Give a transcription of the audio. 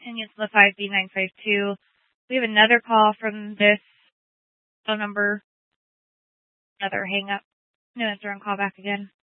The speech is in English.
Continues to the 5B952. We have another call from this phone number. Another hang up. No answer on call back again.